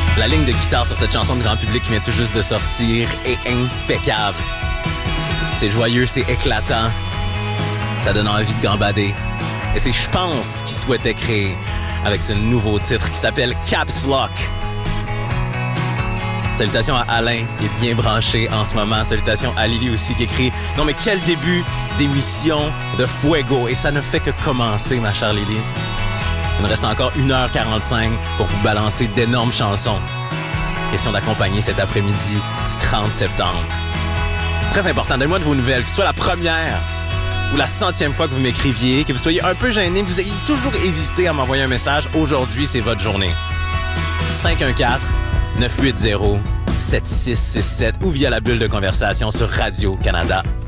La ligne de guitare sur cette chanson de grand public qui vient tout juste de sortir est impeccable. C'est joyeux, c'est éclatant. Ça donne envie de gambader. Et c'est, je pense, ce qu'il souhaitait créer avec ce nouveau titre qui s'appelle Caps Lock. Salutations à Alain qui est bien branché en ce moment. Salutations à Lily aussi qui écrit « Non mais quel début d'émission de Fuego !» Et ça ne fait que commencer, ma chère Lily. Il nous reste encore 1h45 pour vous balancer d'énormes chansons. Question d'accompagner cet après-midi du 30 septembre. Très important, donnez-moi de vos nouvelles, que ce soit la première ou la 100e fois que vous m'écriviez, que vous soyez un peu gêné, que vous ayez toujours hésité à m'envoyer un message. Aujourd'hui, c'est votre journée. 514-980-7667 ou via la bulle de conversation sur Radio-Canada